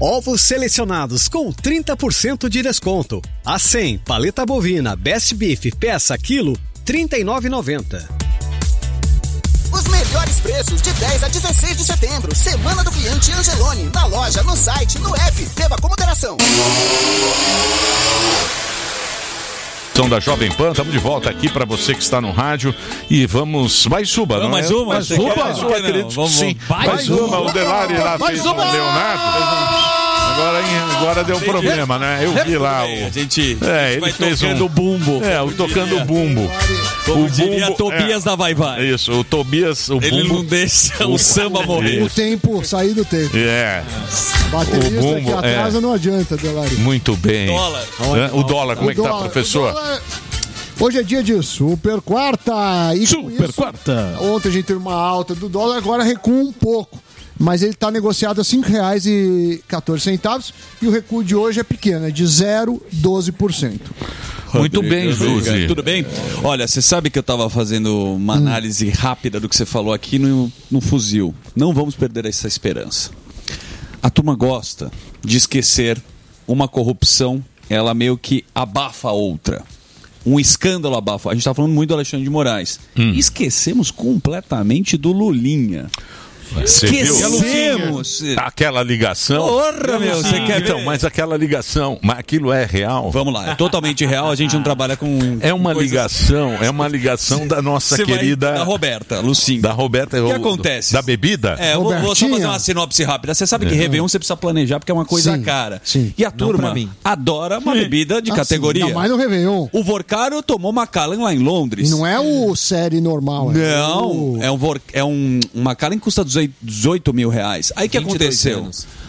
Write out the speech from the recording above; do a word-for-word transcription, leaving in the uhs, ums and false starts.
Ovos selecionados com trinta por cento de desconto. A cem, paleta bovina, Best Beef, peça quilo, trinta e nove reais e noventa centavos. Os melhores preços de dez a dezesseis de setembro. Semana do Cliente Angeloni. Na loja, no site, no app. Beba com moderação. São da Jovem Pan, estamos de volta aqui para você que está no rádio e vamos, mais uma, não, não mais é? uma, mais uma, uma, mais uma, acredito que sim, mais, mais uma, uma. O Delari lá mais fez uma. o Leonardo, agora, agora deu um problema, né, eu vi lá, o, a gente, é, ele vai fez tocando um, bumbo, é, o tocando diria, bumbo, como o diria bumbo, Tobias é, da Vai Vai, isso, o Tobias, o ele bumbo, não deixa o samba morrer, o tempo, sair do tempo, é, baterista o bumbo, que atrasa é. não adianta, Delari. Muito bem, dólar. É, o dólar, como o é que tá, dólar, professor? Hoje é dia de Super Quarta. E Super isso, Quarta. Ontem a gente teve uma alta do dólar, agora recua um pouco. Mas ele está negociado a cinco reais e quatorze centavos e o recuo de hoje é pequeno, é de zero vírgula doze por cento. Muito bem, Zuzi. Tudo bem? Olha, você sabe que eu estava fazendo uma análise rápida do que você falou aqui no, no fuzil. Não vamos perder essa esperança. A turma gosta de esquecer uma corrupção, ela meio que abafa a outra. Um escândalo abafa. A gente está falando muito do Alexandre de Moraes. Hum. Esquecemos completamente do Lulinha. Você Esquecemos. Viu? Aquela ligação. Porra, meu, você quer Então, ver? mas aquela ligação, mas aquilo é real? Vamos lá, é totalmente real, a gente não trabalha com... É uma coisas... ligação, é uma ligação da nossa você querida... Vai da Roberta, Lucinda. Da Roberta. O que o... acontece? Da bebida? É, eu vou, vou só fazer uma sinopse rápida. Você sabe que é. Réveillon você precisa planejar porque é uma coisa sim, cara. Sim. E a turma adora uma bebida de ah, categoria. Não, mais no Réveillon. O Vorcaro tomou Macallan lá em Londres. E não é o série normal. Não, é, o... é um, vor... é um... um Macallan que custa dezoito mil reais. Aí o que aconteceu? Anos.